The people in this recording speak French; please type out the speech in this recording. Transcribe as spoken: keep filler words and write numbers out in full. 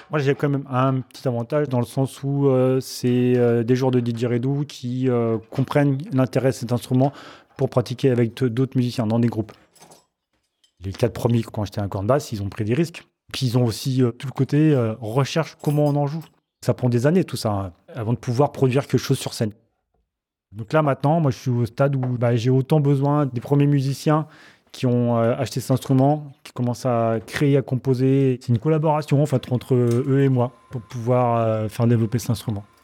Moi, j'ai quand même un petit avantage dans le sens où euh, c'est euh, des joueurs de didgeridoo qui euh, comprennent l'intérêt de cet instrument pour pratiquer avec t- d'autres musiciens dans des groupes. Les quatre premiers, quand j'étais un corne basse, ils ont pris des risques. Puis ils ont aussi euh, tout le côté euh, recherche, comment on en joue. Ça prend des années tout ça, hein, avant de pouvoir produire quelque chose sur scène. Donc là maintenant, moi je suis au stade où bah, j'ai autant besoin des premiers musiciens qui ont euh, acheté cet instrument, qui commencent à créer, à composer. C'est une collaboration en fait entre eux et moi pour pouvoir euh, faire développer cet instrument.